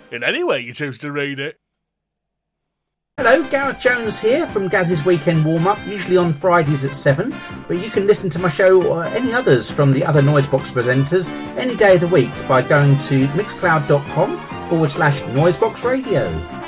in any way you choose to read it. Hello, Gareth Jones here from Gaz's Weekend Warm-Up, usually on Fridays at 7, but you can listen to my show or any others from the other Noisebox presenters any day of the week by going to mixcloud.com/Noisebox Radio.